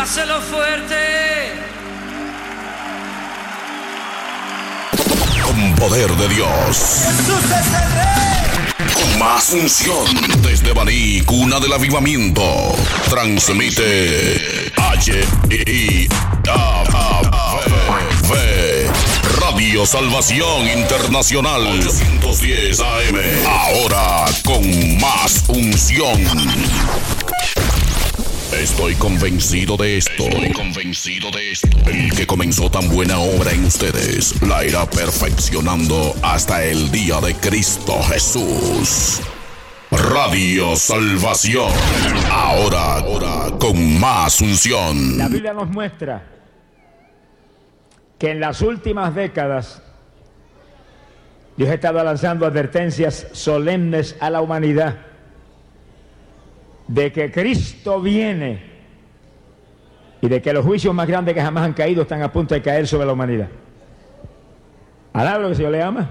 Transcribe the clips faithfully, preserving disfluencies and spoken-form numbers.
Hácelo fuerte. Con poder de Dios. Jesús es el Rey. Con más unción. Desde Baní, cuna del avivamiento. Transmite H I V Radio Salvación Internacional ochocientos diez A M. Ahora con más unción. Estoy convencido de esto. Estoy convencido de esto. El que comenzó tan buena obra en ustedes la irá perfeccionando hasta el día de Cristo Jesús. Radio Salvación. Ahora, ahora con más unción. La Biblia nos muestra que en las últimas décadas Dios ha estado lanzando advertencias solemnes a la humanidad de que Cristo viene y de que los juicios más grandes que jamás han caído están a punto de caer sobre la humanidad. ¿Alaba lo que el Señor le ama?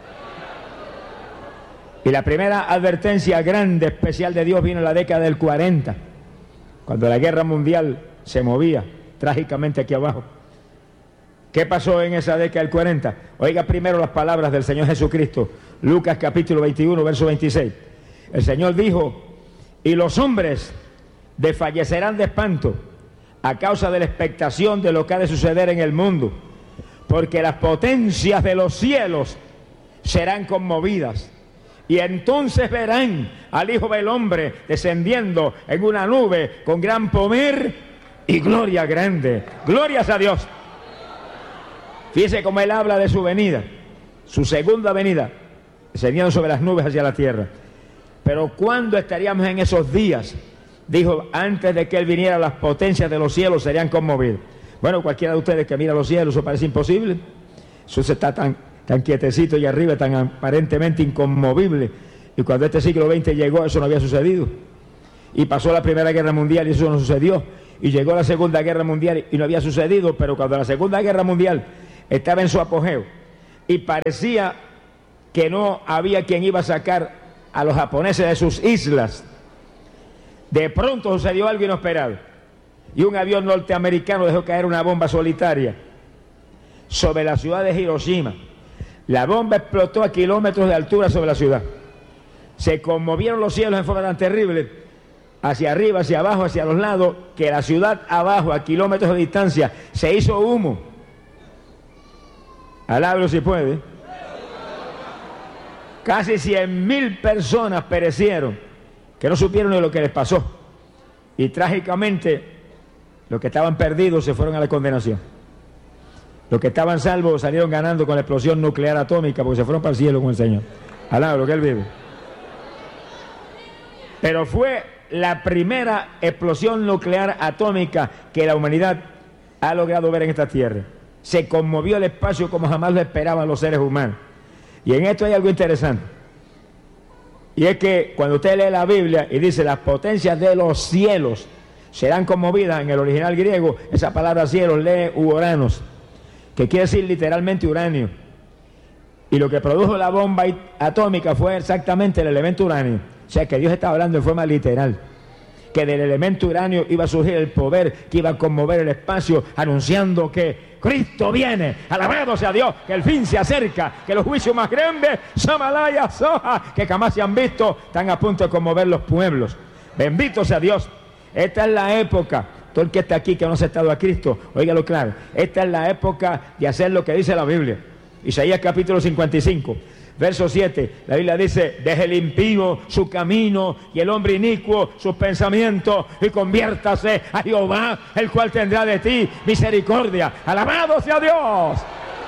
Y la primera advertencia grande, especial de Dios vino en la década del cuarenta, cuando la guerra mundial se movía trágicamente aquí abajo. ¿Qué pasó en esa década del cuarenta? Oiga primero las palabras del Señor Jesucristo, Lucas capítulo veintiuno, verso veintiséis. El Señor dijo: y los hombres desfallecerán de espanto a causa de la expectación de lo que ha de suceder en el mundo, porque las potencias de los cielos serán conmovidas, y entonces verán al Hijo del Hombre descendiendo en una nube con gran poder y gloria grande. Glorias a Dios. Fíjese cómo Él habla de su venida, su segunda venida, descendiendo sobre las nubes hacia la tierra. Pero ¿cuándo estaríamos en esos días? Dijo, antes de que Él viniera, las potencias de los cielos serían conmovidas. Bueno, cualquiera de ustedes que mira los cielos, ¿eso parece imposible? Eso se está tan, tan quietecito y arriba, tan aparentemente inconmovible. Y cuando este siglo veinte llegó, eso no había sucedido. Y pasó la Primera Guerra Mundial y eso no sucedió. Y llegó la Segunda Guerra Mundial y no había sucedido. Pero cuando la Segunda Guerra Mundial estaba en su apogeo y parecía que no había quien iba a sacar a los japoneses de sus islas, de pronto sucedió algo inesperado y un avión norteamericano dejó caer una bomba solitaria sobre la ciudad de Hiroshima. La bomba explotó a kilómetros de altura sobre la ciudad. Se conmovieron los cielos en forma tan terrible, hacia arriba, hacia abajo, hacia los lados, que la ciudad abajo, a kilómetros de distancia, se hizo humo. Alábalo si puede. Casi cien mil personas perecieron, que no supieron ni lo que les pasó. Y trágicamente, los que estaban perdidos se fueron a la condenación. Los que estaban salvos salieron ganando con la explosión nuclear atómica, porque se fueron para el cielo con el Señor. Alaba lo que Él vive. Pero fue la primera explosión nuclear atómica que la humanidad ha logrado ver en esta tierra. Se conmovió el espacio como jamás lo esperaban los seres humanos. Y en esto hay algo interesante, y es que cuando usted lee la Biblia y dice las potencias de los cielos serán conmovidas, en el original griego esa palabra cielos lee uranos, que quiere decir literalmente uranio, y lo que produjo la bomba atómica fue exactamente el elemento uranio. O sea que Dios está hablando en forma literal, que del elemento uranio iba a surgir el poder que iba a conmover el espacio, anunciando que Cristo viene. Alabado sea Dios, que el fin se acerca, que los juicios más grandes, Samalaya, Soja, que jamás se han visto, están a punto de conmover los pueblos. Bendito sea Dios. Esta es la época, todo el que está aquí que no ha aceptado a Cristo, óigalo claro, esta es la época de hacer lo que dice la Biblia. Isaías capítulo cincuenta y cinco. Verso siete, la Biblia dice: deje el impío su camino y el hombre inicuo sus pensamientos, y conviértase a Jehová, el cual tendrá de ti misericordia. Alabado sea Dios.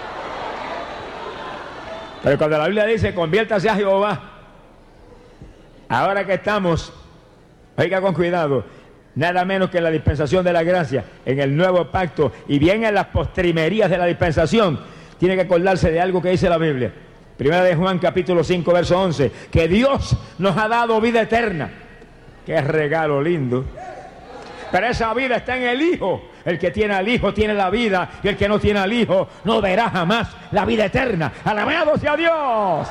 Pero cuando la Biblia dice conviértase a Jehová, ahora que estamos, oiga con cuidado, nada menos que en la dispensación de la gracia, en el nuevo pacto, y bien en las postrimerías de la dispensación, tiene que acordarse de algo que dice la Biblia. Primera de Juan capítulo cinco verso once, que Dios nos ha dado vida eterna. Qué regalo lindo. Pero esa vida está en el Hijo. El que tiene al Hijo tiene la vida, y el que no tiene al Hijo no verá jamás la vida eterna. Alabado sea Dios.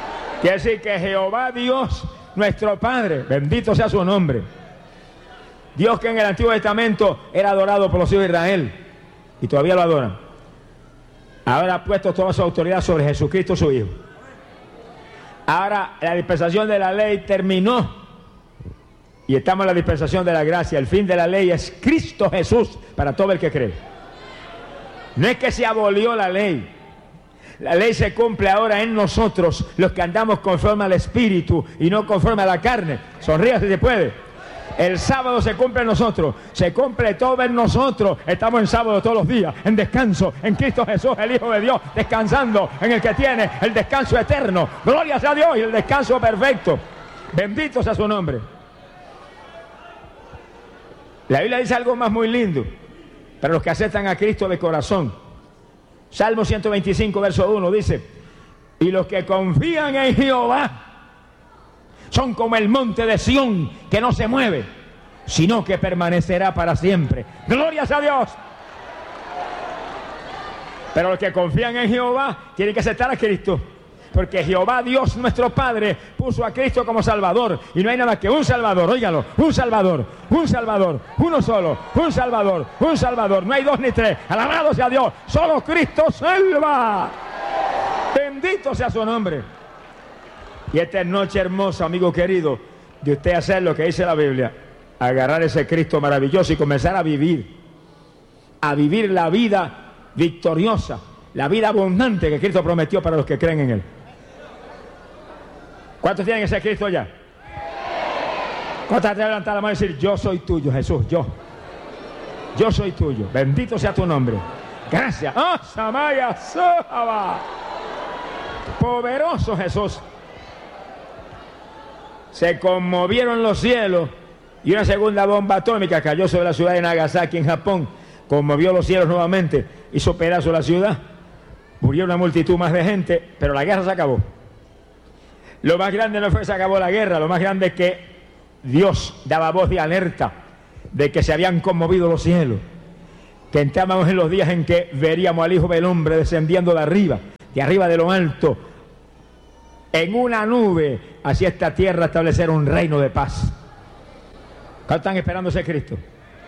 Quiere decir que Jehová Dios, nuestro Padre, bendito sea su nombre, Dios que en el Antiguo Testamento era adorado por los hijos de Israel y todavía lo adoran, ahora ha puesto toda su autoridad sobre Jesucristo su Hijo. Ahora la dispensación de la ley terminó y estamos en la dispensación de la gracia. El fin de la ley es Cristo Jesús para todo el que cree. No es que se abolió la ley. La ley se cumple ahora en nosotros, los que andamos conforme al Espíritu y no conforme a la carne. Sonría si se puede. El sábado se cumple en nosotros, se cumple todo en nosotros. Estamos en sábado todos los días, en descanso, en Cristo Jesús, el Hijo de Dios, descansando en el que tiene el descanso eterno. Gloria sea a Dios y el descanso perfecto. Bendito sea su nombre. La Biblia dice algo más muy lindo para los que aceptan a Cristo de corazón. Salmo ciento veinticinco, verso uno dice: y los que confían en Jehová son como el monte de Sión, que no se mueve, sino que permanecerá para siempre. ¡Gloria a Dios! Pero los que confían en Jehová tienen que aceptar a Cristo, porque Jehová, Dios nuestro Padre, puso a Cristo como Salvador, y no hay nada más que un Salvador. Óigalo, un Salvador, un Salvador, uno solo, un Salvador, un Salvador. No hay dos ni tres. Alabado sea Dios, solo Cristo salva. Bendito sea su nombre. Y esta es noche hermosa, amigo querido, de usted hacer lo que dice la Biblia: agarrar ese Cristo maravilloso y comenzar a vivir, a vivir la vida victoriosa, la vida abundante que Cristo prometió para los que creen en Él. ¿Cuántos tienen ese Cristo ya? ¿Cuántos te levantar la mano y decir: yo soy tuyo, Jesús, yo? Yo soy tuyo, bendito sea tu nombre. Gracias. ¡Oh, Samaya Sohaba! Poderoso Jesús. Se conmovieron los cielos y una segunda bomba atómica cayó sobre la ciudad de Nagasaki en Japón, conmovió los cielos nuevamente, hizo pedazo la ciudad, murió una multitud más de gente, pero la guerra se acabó. Lo más grande no fue que se acabó la guerra, lo más grande es que Dios daba voz de alerta de que se habían conmovido los cielos, que entrábamos en los días en que veríamos al Hijo del Hombre descendiendo de arriba, de arriba de lo alto, en una nube, hacia esta tierra establecer un reino de paz. ¿Cuántos están esperando ese Cristo?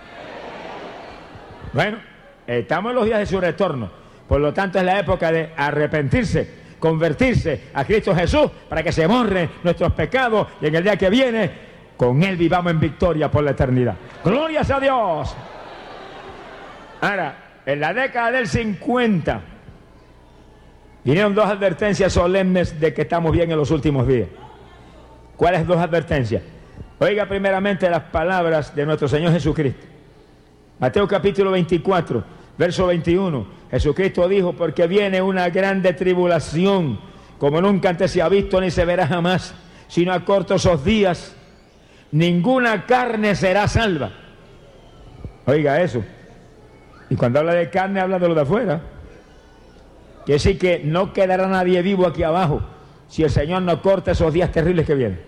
Bueno, estamos en los días de su retorno, por lo tanto es la época de arrepentirse, convertirse a Cristo Jesús para que se borren nuestros pecados y en el día que viene con Él vivamos en victoria por la eternidad. ¡Gloria a Dios! Ahora, en la década del cincuenta vinieron dos advertencias solemnes de que estamos bien en los últimos días. ¿Cuáles dos advertencias? Oiga primeramente las palabras de nuestro Señor Jesucristo. Mateo capítulo veinticuatro, verso veintiuno. Jesucristo dijo: porque viene una grande tribulación, como nunca antes se ha visto ni se verá jamás, sino a cortos esos días, ninguna carne será salva. Oiga eso. Y cuando habla de carne, habla de lo de afuera. Quiere decir que no quedará nadie vivo aquí abajo si el Señor no corta esos días terribles que vienen.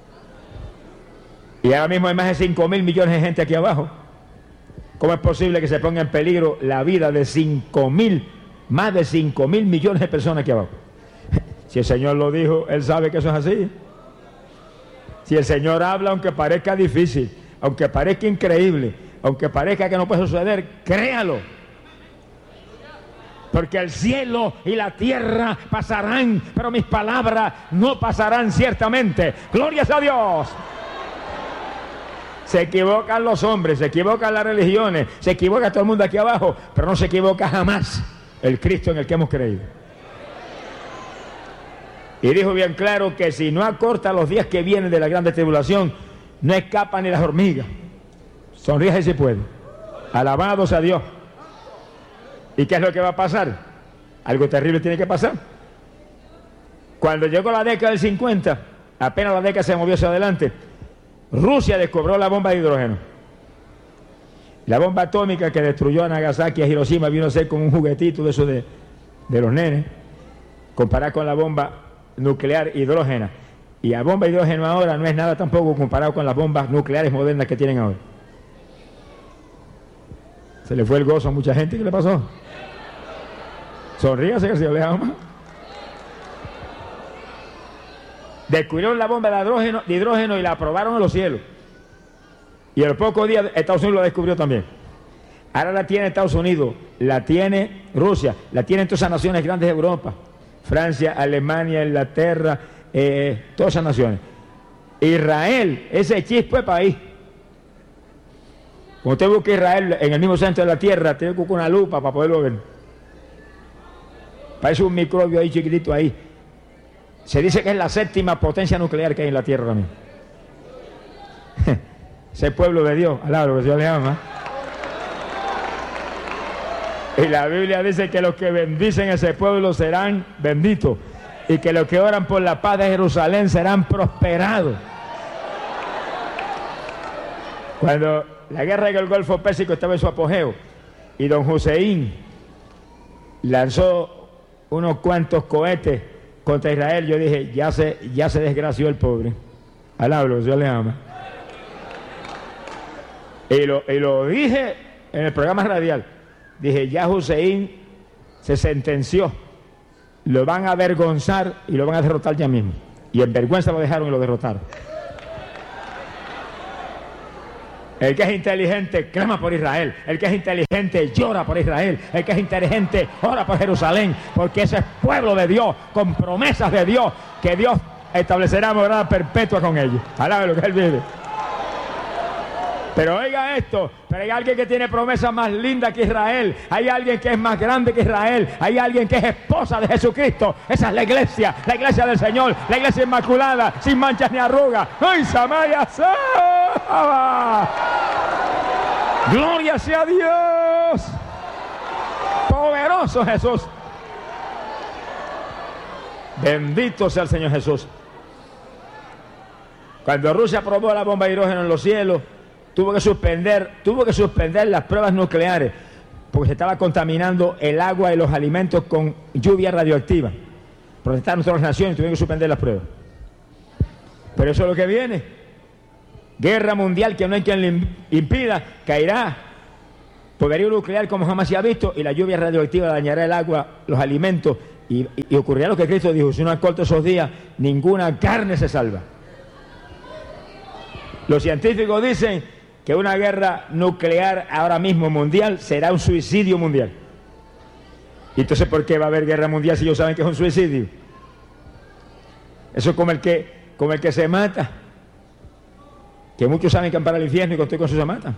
Y ahora mismo hay más de cinco mil millones de gente aquí abajo. ¿Cómo es posible que se ponga en peligro la vida de cinco mil, más de cinco mil millones de personas aquí abajo? Si el Señor lo dijo, Él sabe que eso es así. Si el Señor habla, aunque parezca difícil, aunque parezca increíble, aunque parezca que no puede suceder, créalo. Porque el cielo y la tierra pasarán, pero mis palabras no pasarán ciertamente. ¡Gloria a Dios! Se equivocan los hombres, se equivocan las religiones, se equivoca todo el mundo aquí abajo, pero no se equivoca jamás el Cristo en el que hemos creído. Y dijo bien claro que si no acorta los días que vienen de la grande tribulación, no escapan ni las hormigas. Sonríe si puede. Alabados a Dios. ¿Y qué es lo que va a pasar? Algo terrible tiene que pasar. Cuando llegó la década del cincuenta, apenas la década se movió hacia adelante, Rusia descubrió la bomba de hidrógeno. La bomba atómica que destruyó a Nagasaki y a Hiroshima vino a ser como un juguetito de eso de, de los nenes, comparado con la bomba nuclear hidrógena. Y la bomba de hidrógeno ahora no es nada tampoco comparado con las bombas nucleares modernas que tienen ahora. Se le fue el gozo a mucha gente. ¿Qué le pasó? Sonríase que se le ama. Descubrieron la bomba de hidrógeno, de hidrógeno y la aprobaron en los cielos. Y a los pocos días Estados Unidos lo descubrió también. Ahora la tiene Estados Unidos, la tiene Rusia, la tienen todas esas naciones grandes de Europa. Francia, Alemania, Inglaterra, eh, todas esas naciones. Israel, ese chispo es país. Cuando usted busca Israel en el mismo centro de la tierra, tiene que buscar una lupa para poderlo ver. Parece un microbio ahí chiquitito ahí. Se dice que es la séptima potencia nuclear que hay en la tierra también. Ese pueblo de Dios, alaba lo que Dios le ama. Y la Biblia dice que los que bendicen ese pueblo serán benditos. Y que los que oran por la paz de Jerusalén serán prosperados. Cuando la guerra del Golfo Pérsico estaba en su apogeo y don Hussein lanzó unos cuantos cohetes contra Israel, yo dije, ya se, ya se desgració el pobre. Alablo, Dios le ama. Y lo, y lo dije en el programa radial. Dije, ya Hussein se sentenció. Lo van a avergonzar y lo van a derrotar ya mismo. Y en vergüenza lo dejaron y lo derrotaron. El que es inteligente clama por Israel. El que es inteligente llora por Israel. El que es inteligente ora por Jerusalén. Porque ese es pueblo de Dios, con promesas de Dios, que Dios establecerá morada perpetua con ellos. Alabe lo que Él vive. Pero oiga esto, pero hay alguien que tiene promesas más lindas que Israel. Hay alguien que es más grande que Israel. Hay alguien que es esposa de Jesucristo. Esa es la iglesia, la iglesia del Señor, la iglesia inmaculada, sin manchas ni arrugas. ¡Ay, Samaria! ¡Gloria sea Dios! ¡Poderoso Jesús! Bendito sea el Señor Jesús. Cuando Rusia probó la bomba de hidrógeno en los cielos, tuvo que suspender, tuvo que suspender las pruebas nucleares porque se estaba contaminando el agua y los alimentos con lluvia radioactiva. Protestaron todas las naciones y tuvieron que suspender las pruebas. Pero eso es lo que viene. Guerra mundial que no hay quien le impida, caerá poderío nuclear como jamás se ha visto y la lluvia radioactiva dañará el agua, los alimentos y, y, y ocurrirá lo que Cristo dijo: si no acorta esos días, ninguna carne se salva. Los científicos dicen que una guerra nuclear ahora mismo mundial será un suicidio mundial. ¿Y entonces por qué va a haber guerra mundial si ellos saben que es un suicidio? Eso es como el que, como el que se mata, que muchos saben que van para el infierno y con todo con eso se matan.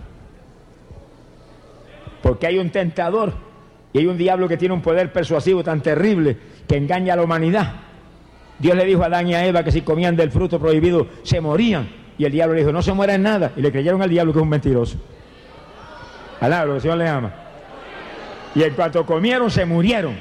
Porque hay un tentador y hay un diablo que tiene un poder persuasivo tan terrible que engaña a la humanidad. Dios le dijo a Adán y a Eva que si comían del fruto prohibido se morían. Y el diablo le dijo, no se muera en nada. Y le creyeron al diablo que es un mentiroso. Alabro, que el Señor le ama. Y en cuanto comieron, se murieron.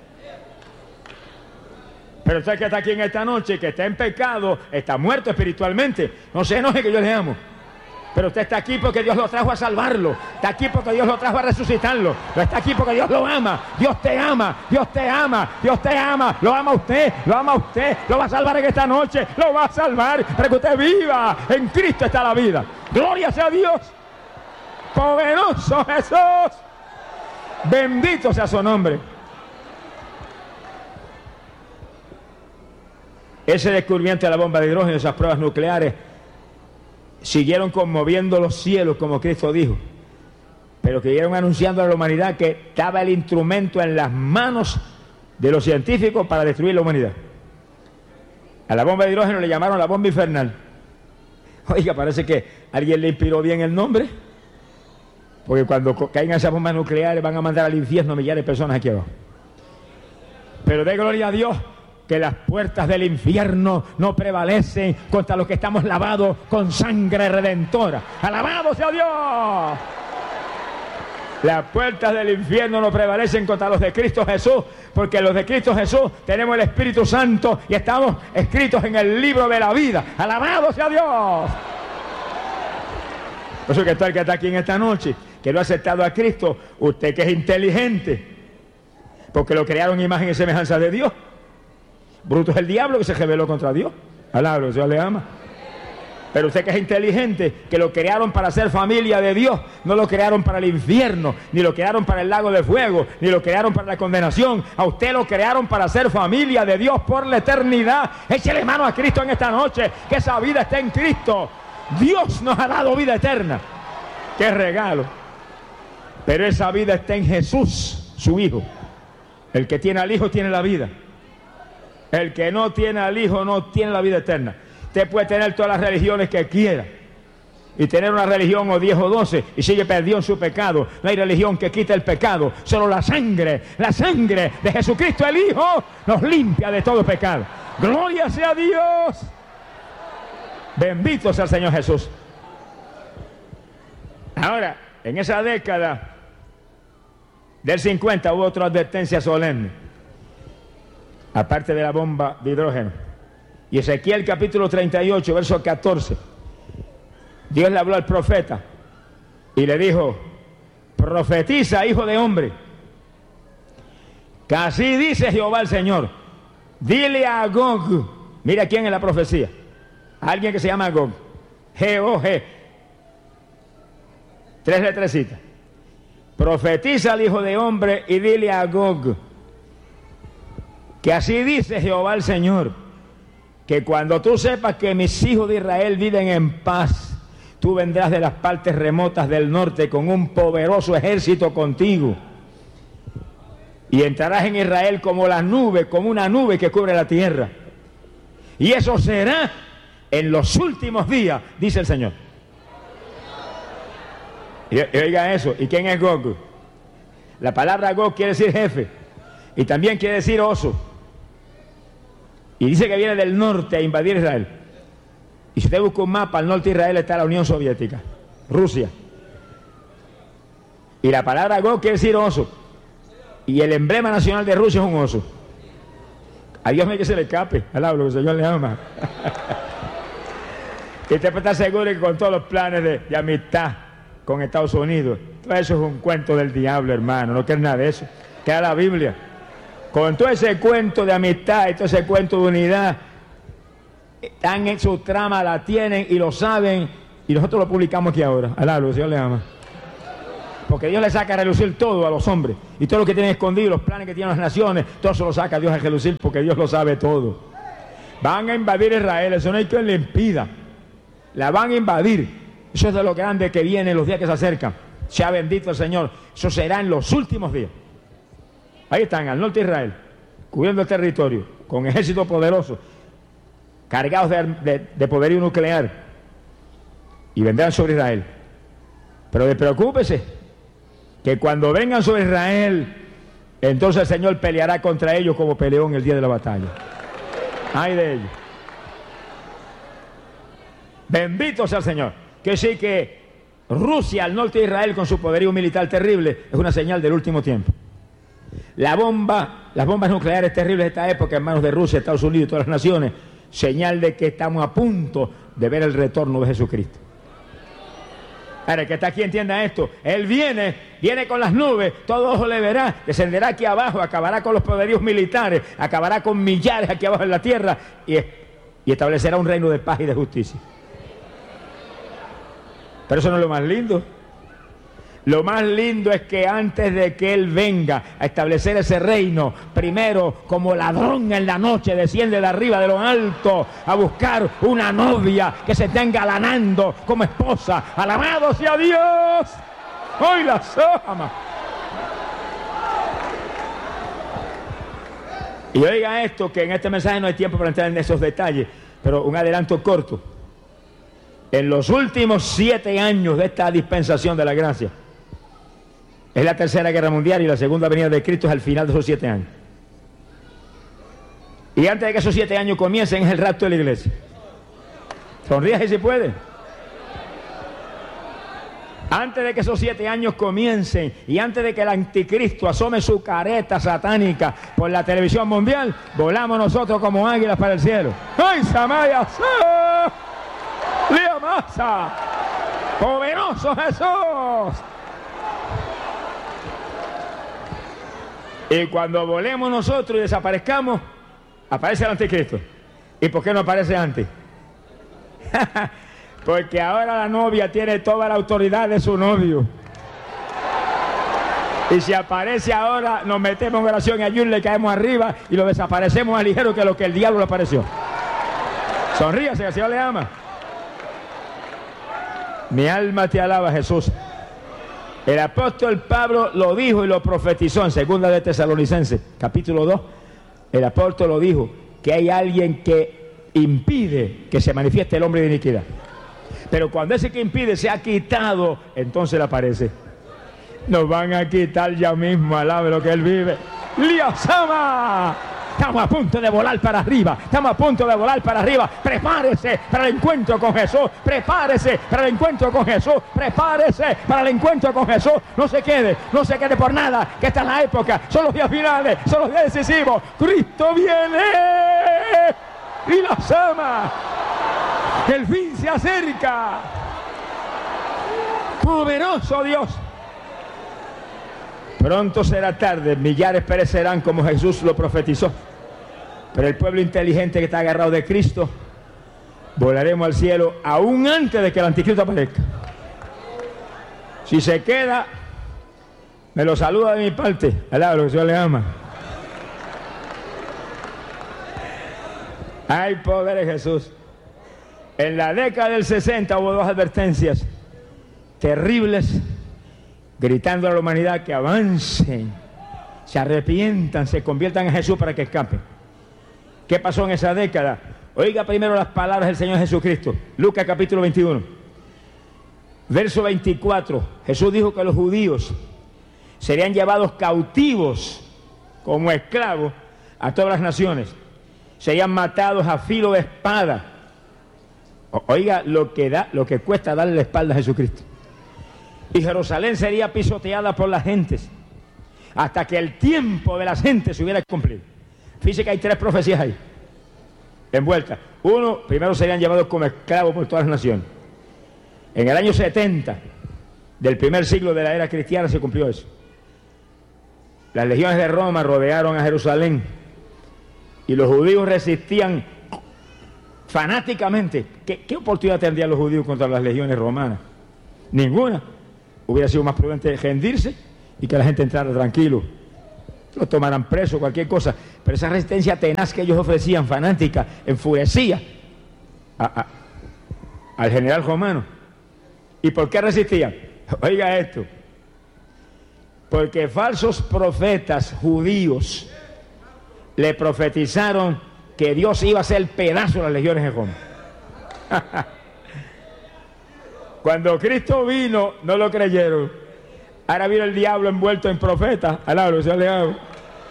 Pero usted que está aquí en esta noche, que está en pecado, está muerto espiritualmente. No se enoje que yo le amo. Pero usted está aquí porque Dios lo trajo a salvarlo. Está aquí porque Dios lo trajo a resucitarlo. Pero está aquí porque Dios lo ama. Dios te ama. Dios te ama. Dios te ama. Lo ama usted. Lo ama usted. Lo va a salvar en esta noche. Lo va a salvar para que usted viva. En Cristo está la vida. Gloria sea Dios. Poderoso Jesús. Bendito sea su nombre. Ese descubrimiento de la bomba de hidrógeno, esas pruebas nucleares, siguieron conmoviendo los cielos, como Cristo dijo, pero que siguieron anunciando a la humanidad que estaba el instrumento en las manos de los científicos para destruir la humanidad. A la bomba de hidrógeno le llamaron la bomba infernal. Oiga, parece que alguien le inspiró bien el nombre, porque cuando caigan esas bombas nucleares van a mandar al infierno a millares de personas aquí abajo. Pero dé gloria a Dios que las puertas del infierno no prevalecen contra los que estamos lavados con sangre redentora. ¡Alabado sea Dios! Las puertas del infierno no prevalecen contra los de Cristo Jesús, porque los de Cristo Jesús tenemos el Espíritu Santo y estamos escritos en el libro de la vida. ¡Alabado sea Dios! Por eso que todo el que está aquí en esta noche, que no ha aceptado a Cristo, usted que es inteligente, porque lo crearon imagen y semejanza de Dios. Bruto es el diablo que se rebeló contra Dios. Alabado, Dios le ama. Pero usted que es inteligente, que lo crearon para ser familia de Dios, no lo crearon para el infierno, ni lo crearon para el lago de fuego, ni lo crearon para la condenación. A usted lo crearon para ser familia de Dios por la eternidad. Échele mano a Cristo en esta noche, que esa vida está en Cristo. Dios nos ha dado vida eterna. ¡Qué regalo! Pero esa vida está en Jesús, su Hijo. El que tiene al Hijo tiene la vida. El que no tiene al Hijo no tiene la vida eterna. Usted puede tener todas las religiones que quiera y tener una religión o diez o doce y sigue perdido en su pecado. No hay religión que quite el pecado. Solo la sangre, la sangre de Jesucristo el Hijo nos limpia de todo pecado. ¡Gloria sea a Dios! Bendito sea el Señor Jesús. Ahora, en esa década del cincuenta hubo otra advertencia solemne, aparte de la bomba de hidrógeno. Y Ezequiel capítulo treinta y ocho, verso catorce. Dios le habló al profeta y le dijo: profetiza, hijo de hombre, que así dice Jehová el Señor. Dile a Gog, mira quién es la profecía, alguien que se llama Gog, G O G, tres letrecitas. Profetiza al hijo de hombre y dile a Gog, que así dice Jehová el Señor, que cuando tú sepas que mis hijos de Israel viven en paz, tú vendrás de las partes remotas del norte con un poderoso ejército contigo, y entrarás en Israel como la nube, como una nube que cubre la tierra. Y eso será en los últimos días, dice el Señor. Y, y oiga eso. ¿Y quién es Gog? La palabra Gog quiere decir jefe y también quiere decir oso. Y dice que viene del norte a invadir Israel. Y si usted busca un mapa, al norte de Israel está la Unión Soviética, Rusia. Y la palabra Gog quiere decir oso. Y el emblema nacional de Rusia es un oso. A Dios no hay que se le escape. Alaba lo que el Señor le ama. Y usted puede estar seguro que con todos los planes de, de amistad con Estados Unidos, todo eso es un cuento del diablo, hermano. No quiere nada de eso. Queda la Biblia. Con todo ese cuento de amistad y todo ese cuento de unidad, están en su trama, la tienen y lo saben, y nosotros lo publicamos aquí ahora. Alaba lo que el Señor le ama. Porque Dios le saca a relucir todo a los hombres, y todo lo que tienen escondido, los planes que tienen las naciones, todo eso lo saca Dios a relucir, porque Dios lo sabe todo. Van a invadir Israel, eso no hay quien le impida. La van a invadir. Eso es de lo grande que viene, los días que se acercan. Sea bendito el Señor. Eso será en los últimos días. Ahí están, al norte de Israel, cubriendo el territorio, con ejércitos poderosos, cargados de, de, de poderío nuclear, y vendrán sobre Israel. Pero despreocúpese, que cuando vengan sobre Israel, entonces el Señor peleará contra ellos como peleó en el día de la batalla. Ay de ellos. Bendito sea el Señor. Que sí que Rusia al norte de Israel con su poderío militar terrible es una señal del último tiempo. La bomba, las bombas nucleares terribles de esta época en manos de Rusia, Estados Unidos y todas las naciones, señal de que estamos a punto de ver el retorno de Jesucristo. Ahora, el que está aquí entienda esto. Él viene, viene con las nubes, todo ojo le verá, descenderá aquí abajo, acabará con los poderíos militares, acabará con millares aquí abajo en la tierra y, y establecerá un reino de paz y de justicia. Pero eso no es lo más lindo. Lo más lindo es que antes de que Él venga a establecer ese reino, primero, como ladrón en la noche, desciende de arriba de lo alto a buscar una novia que se esté engalanando como esposa. ¡Alabado sea Dios! ¡Hoy la ama! Y oiga esto, que en este mensaje no hay tiempo para entrar en esos detalles, pero un adelanto corto. En los últimos siete años de esta dispensación de la gracia, es la tercera guerra mundial y la segunda venida de Cristo es al final de esos siete años. Y antes de que esos siete años comiencen es el rapto de la iglesia. Sonríe si puede. Antes de que esos siete años comiencen y antes de que el anticristo asome su careta satánica por la televisión mundial, volamos nosotros como águilas para el cielo. ¡Ay, Samaya! ¡Lía masa! ¡Poderoso Jesús! Y cuando volemos nosotros y desaparezcamos, aparece el anticristo. ¿Y por qué no aparece antes? Porque ahora la novia tiene toda la autoridad de su novio. Y si aparece ahora, nos metemos en oración y ayuno, le caemos arriba y lo desaparecemos más ligero que lo que el diablo le apareció. Sonríase, que el Señor le ama. Mi alma te alaba, Jesús. El apóstol Pablo lo dijo y lo profetizó en segunda de Tesalonicenses, capítulo dos. El apóstol lo dijo, que hay alguien que impide que se manifieste el hombre de iniquidad. Pero cuando ese que impide se ha quitado, entonces le aparece. Nos van a quitar ya mismo, alabe lo que él vive. ¡Liasama! Estamos a punto de volar para arriba, estamos a punto de volar para arriba. Prepárese para el encuentro con Jesús, prepárese para el encuentro con Jesús, prepárese para el encuentro con Jesús. No se quede, no se quede por nada, que esta es la época, son los días finales, son los días decisivos. Cristo viene y los ama. El fin se acerca. Poderoso Dios. Pronto será tarde, millares perecerán como Jesús lo profetizó. Pero el pueblo inteligente que está agarrado de Cristo, volaremos al cielo aún antes de que el anticristo aparezca. Si se queda, me lo saluda de mi parte. Alaba lo que Dios le ama. Hay poder en Jesús. En la década del sesenta hubo dos advertencias terribles, gritando a la humanidad que avancen, se arrepientan, se conviertan en Jesús para que escapen. ¿Qué pasó en esa década? Oiga primero las palabras del Señor Jesucristo. Lucas capítulo veintiuno, verso veinticuatro. Jesús dijo que los judíos serían llevados cautivos como esclavos a todas las naciones. Serían matados a filo de espada. Oiga lo que da, lo que cuesta darle la espalda a Jesucristo. Y Jerusalén sería pisoteada por las gentes hasta que el tiempo de las gentes se hubiera cumplido. Fíjese que hay tres profecías ahí envueltas. Uno, primero serían llevados como esclavos por todas las naciones. En el año setenta del primer siglo de la era cristiana se cumplió eso. Las legiones de Roma rodearon a Jerusalén y los judíos resistían fanáticamente. ¿Qué, qué oportunidad tendrían los judíos contra las legiones romanas? Ninguna. Hubiera sido más prudente rendirse y que la gente entrara tranquilo, lo tomaran preso, cualquier cosa. Pero esa resistencia tenaz que ellos ofrecían, fanática, enfurecía a, a, al general romano. ¿Y por qué resistían? Oiga esto. Porque falsos profetas judíos le profetizaron que Dios iba a hacer pedazo de las legiones de Roma. Cuando Cristo vino, no lo creyeron. Ahora vino el diablo envuelto en profetas. Alabro, se le hago.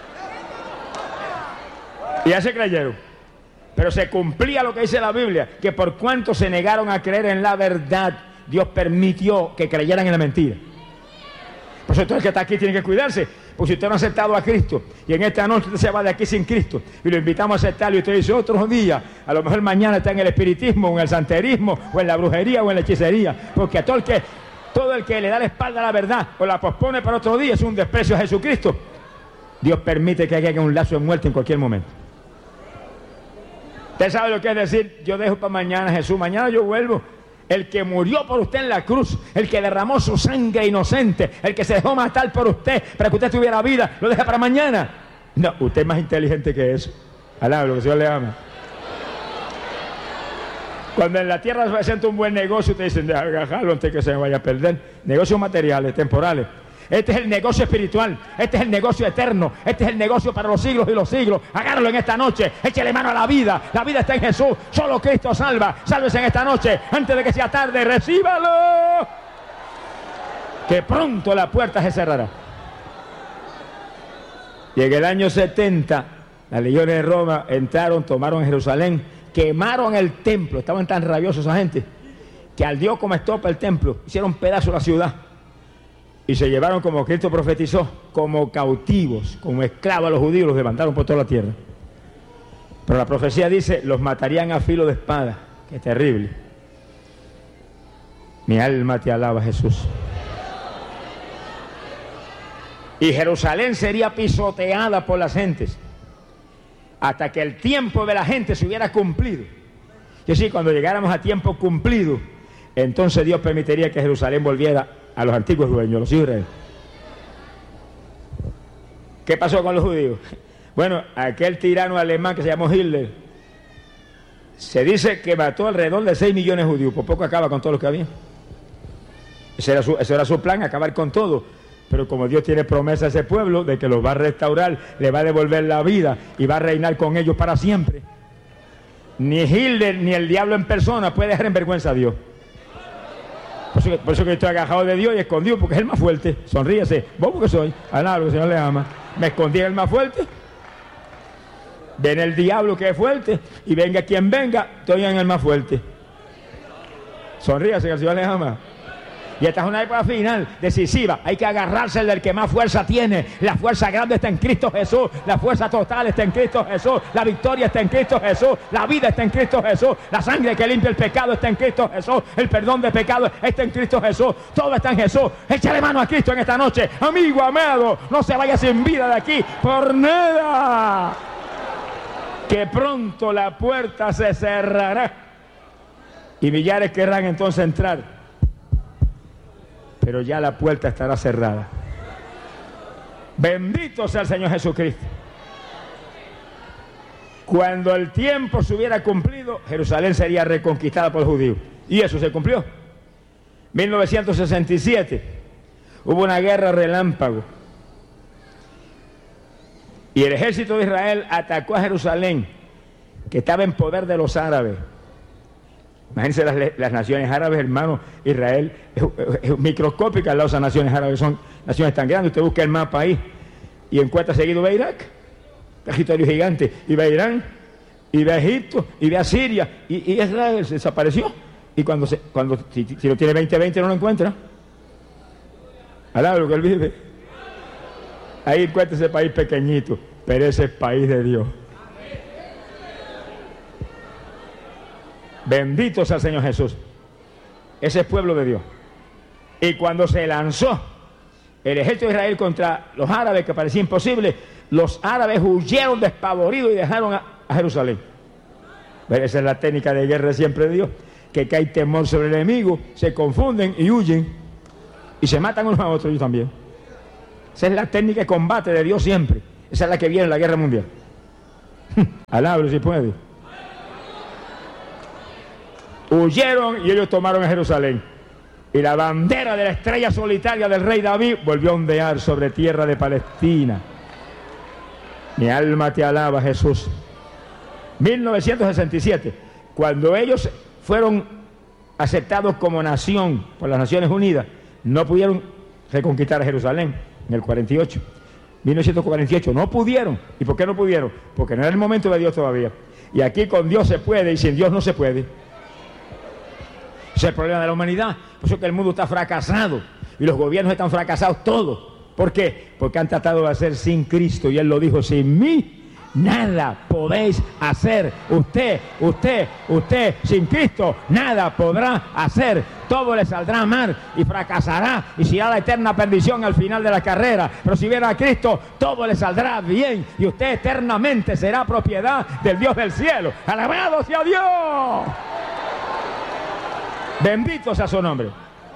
Y ya se creyeron. Pero se cumplía lo que dice la Biblia, que por cuanto se negaron a creer en la verdad, Dios permitió que creyeran en la mentira. Por eso todo el que está aquí tiene que cuidarse. Porque si usted no ha aceptado a Cristo y en esta noche usted se va de aquí sin Cristo y lo invitamos a aceptarlo y usted dice otro día, a lo mejor mañana está en el espiritismo, o en el santerismo, o en la brujería, o en la hechicería. Porque a todo el que, todo el que le da la espalda a la verdad o la pospone para otro día es un desprecio a Jesucristo. Dios permite que haya un lazo de muerte en cualquier momento. Usted sabe lo que es decir, yo dejo para mañana Jesús, mañana yo vuelvo. El que murió por usted en la cruz, el que derramó su sangre inocente, el que se dejó matar por usted para que usted tuviera vida, lo deja para mañana. No, usted es más inteligente que eso. Alaba lo que el Señor le ama. Cuando en la tierra se presenta un buen negocio, usted dice, déjame agarrarlo antes que se me vaya a perder. Negocios materiales, temporales. Este es el negocio espiritual, este es el negocio eterno, este es el negocio para los siglos y los siglos. Agárralo en esta noche, échale mano a la vida. La vida está en Jesús, solo Cristo salva. Sálvese en esta noche, antes de que sea tarde, recíbalo. Que pronto la puerta se cerrará. Y en el año setenta, las legiones de Roma entraron, tomaron Jerusalén, quemaron el templo. Estaban tan rabiosos esa gente que al Dios como estopa el templo, hicieron pedazo la ciudad. Y se llevaron, como Cristo profetizó, como cautivos, como esclavos a los judíos, los levantaron por toda la tierra. Pero la profecía dice, los matarían a filo de espada. Qué terrible. Mi alma te alaba, Jesús. Y Jerusalén sería pisoteada por las gentes hasta que el tiempo de la gente se hubiera cumplido. Y así, cuando llegáramos a tiempo cumplido, entonces Dios permitiría que Jerusalén volviera a los antiguos dueños, los hijos de Israel. ¿Qué pasó con los judíos? Bueno, aquel tirano alemán que se llamó Hitler, se dice que mató alrededor de seis millones de judíos, por poco acaba con todos los que había. Ese era su, ese era su plan, acabar con todo. Pero como Dios tiene promesa a ese pueblo de que los va a restaurar, le va a devolver la vida y va a reinar con ellos para siempre, ni Hitler ni el diablo en persona puede dejar en vergüenza a Dios. Por eso, que, por eso que estoy agajado de Dios y escondido, porque es el más fuerte. Sonríese, vos porque soy, alaba, el Señor le ama. Me escondí en el más fuerte. Ven el diablo que es fuerte y venga quien venga, estoy en el más fuerte. Sonríase, que el Señor le ama. Y esta es una época final, decisiva. Hay que agarrarse del que más fuerza tiene. La fuerza grande está en Cristo Jesús. La fuerza total está en Cristo Jesús. La victoria está en Cristo Jesús. La vida está en Cristo Jesús. La sangre que limpia el pecado está en Cristo Jesús. El perdón de pecados está en Cristo Jesús. Todo está en Jesús. Échale mano a Cristo en esta noche. Amigo amado, no se vaya sin vida de aquí por nada. Que pronto la puerta se cerrará. Y millares querrán entonces entrar. Pero ya la puerta estará cerrada. Bendito sea el Señor Jesucristo. Cuando el tiempo se hubiera cumplido, Jerusalén sería reconquistada por los judíos. Y eso se cumplió. mil novecientos sesenta y siete hubo una guerra relámpago. Y el ejército de Israel atacó a Jerusalén, que estaba en poder de los árabes. Imagínense las, las naciones árabes, hermano. Israel es, es, es microscópica al lado de esas naciones árabes. Son naciones tan grandes. Usted busca el mapa ahí y encuentra seguido ve Irak, territorio gigante, y ve Irán, y ve Egipto, y ve a Siria, y, y Israel se desapareció. Y cuando, se, cuando si, si lo tiene veinte veinte no lo encuentra. Alaba lo que él vive. Ahí encuentra ese país pequeñito, pero ese es el país de Dios. Bendito sea el Señor Jesús. Ese es pueblo de Dios. Y cuando se lanzó el ejército de Israel contra los árabes, que parecía imposible, los árabes huyeron despavoridos y dejaron a, a Jerusalén. Pero esa es la técnica de guerra siempre de Dios, que cae temor sobre el enemigo, se confunden y huyen y se matan unos a otros. Yo también. Esa es la técnica de combate de Dios siempre. Esa es la que viene en la guerra mundial. Alabro si puede. Huyeron y ellos tomaron a Jerusalén. Y la bandera de la estrella solitaria del rey David volvió a ondear sobre tierra de Palestina. Mi alma te alaba, Jesús. mil novecientos sesenta y siete, cuando ellos fueron aceptados como nación por las Naciones Unidas, no pudieron reconquistar a Jerusalén en el cuarenta y ocho. mil novecientos cuarenta y ocho, no pudieron. ¿Y por qué no pudieron? Porque no era el momento de Dios todavía. Y aquí con Dios se puede y sin Dios no se puede. Ese es el problema de la humanidad. Por eso que el mundo está fracasado y los gobiernos están fracasados todos. ¿Por qué? Porque han tratado de hacer sin Cristo, y Él lo dijo: sin mí nada podéis hacer. Usted, usted, usted sin Cristo nada podrá hacer. Todo le saldrá mal y fracasará y se irá a la eterna perdición al final de la carrera. Pero si viene a Cristo, todo le saldrá bien y usted eternamente será propiedad del Dios del cielo. ¡Alabado sea Dios! Bendito sea su nombre.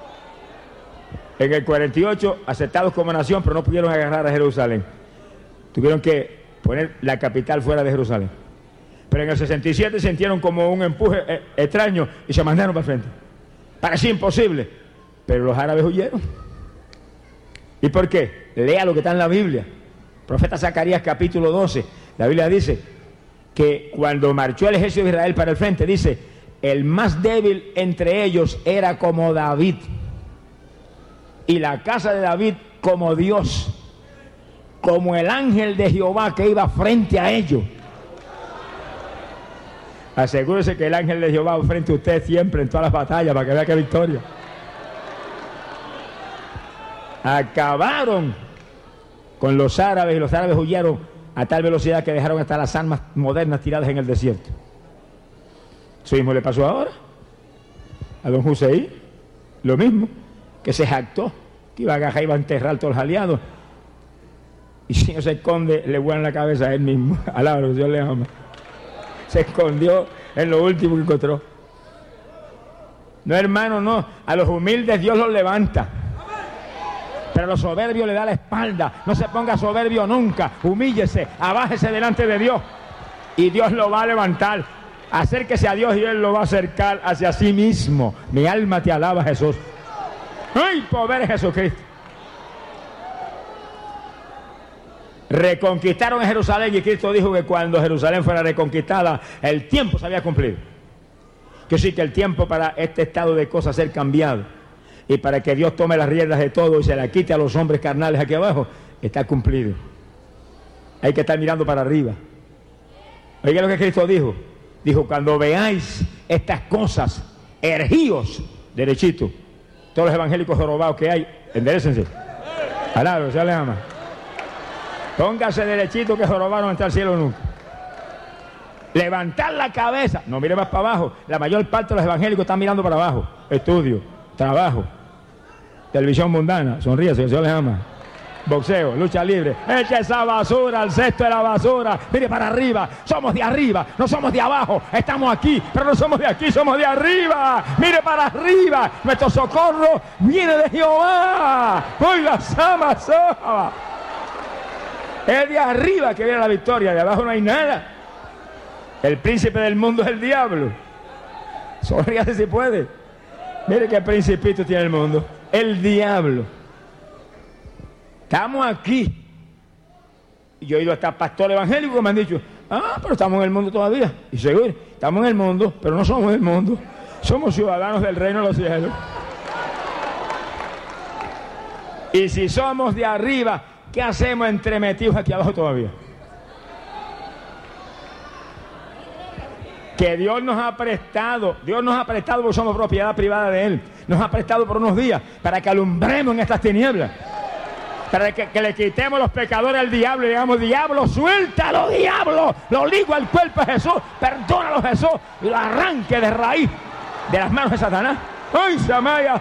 En el cuarenta y ocho, aceptados como nación, pero no pudieron agarrar a Jerusalén. Tuvieron que poner la capital fuera de Jerusalén. Pero en el sesenta y siete sintieron como un empuje eh, extraño y se mandaron para el frente. Parecía imposible, pero los árabes huyeron. ¿Y por qué? Lea lo que está en la Biblia. Profeta Zacarías capítulo doce. La Biblia dice que cuando marchó el ejército de Israel para el frente, dice: el más débil entre ellos era como David, y la casa de David como Dios, como el ángel de Jehová que iba frente a ellos. Asegúrese que el ángel de Jehová va frente a usted siempre en todas las batallas, para que vea que victoria. Acabaron con los árabes, y los árabes huyeron a tal velocidad que dejaron hasta las armas modernas tiradas en el desierto. Eso mismo le pasó ahora a don Hussein, lo mismo, que se jactó que iba a agarrar, iba a enterrar a todos los aliados, y si no se esconde, le vuelan la cabeza a él mismo. Alabro, Dios le ama. Se escondió en lo último que encontró. No, hermano, no. A los humildes Dios los levanta, pero a los soberbios le da la espalda. No se ponga soberbio nunca. Humíllese, abájese delante de Dios y Dios lo va a levantar. Acérquese a Dios y Él lo va a acercar hacia sí mismo. Mi alma te alaba, Jesús. ¡Ay, pobre Jesucristo! Reconquistaron a Jerusalén y Cristo dijo que cuando Jerusalén fuera reconquistada, el tiempo se había cumplido. Que sí, que el tiempo para este estado de cosas ser cambiado y para que Dios tome las riendas de todo y se la quite a los hombres carnales aquí abajo, está cumplido. Hay que estar mirando para arriba. Oiga lo que Cristo dijo. Dijo, cuando veáis estas cosas, ergíos, derechito. Todos los evangélicos jorobados que hay, enderécense. Alabro, se les ama. Póngase derechito que jorobados no está al cielo nunca. Levantar la cabeza. No mire más para abajo. La mayor parte de los evangélicos están mirando para abajo. Estudio, trabajo, televisión mundana. Sonríese, se les ama. Boxeo, lucha libre. Echa esa basura al cesto de la basura. Mire para arriba. Somos de arriba, no somos de abajo. Estamos aquí, pero no somos de aquí, somos de arriba. Mire para arriba. Nuestro socorro viene de Jehová. Oiga, sama, sama. Es de arriba que viene la victoria. De abajo no hay nada. El príncipe del mundo es el diablo. Sonríase si puede. Mire qué principito tiene el mundo. El diablo. Estamos aquí. Y yo he ido hasta pastores evangélicos que me han dicho, ah, pero estamos en el mundo todavía. Y seguro, estamos en el mundo, pero no somos del mundo. Somos ciudadanos del reino de los cielos. Y si somos de arriba, ¿qué hacemos entremetidos aquí abajo todavía? Que Dios nos ha prestado, Dios nos ha prestado porque somos propiedad privada de Él. Nos ha prestado por unos días para que alumbremos en estas tinieblas. Para que, que le quitemos los pecadores al diablo y digamos, diablo, suéltalo, diablo. Lo ligo al cuerpo de Jesús, perdónalo Jesús y lo arranque de raíz de las manos de Satanás. ¡Ay, Samaya!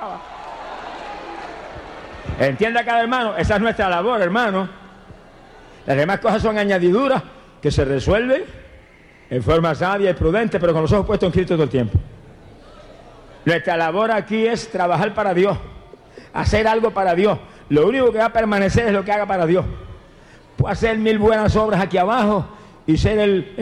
Entienda cada hermano, esa es nuestra labor, hermano. Las demás cosas son añadiduras que se resuelven en forma sabia y prudente, pero con los ojos puestos en Cristo todo el tiempo. Nuestra labor aquí es trabajar para Dios, hacer algo para Dios. Lo único que va a permanecer es lo que haga para Dios. Puedo hacer mil buenas obras aquí abajo y ser el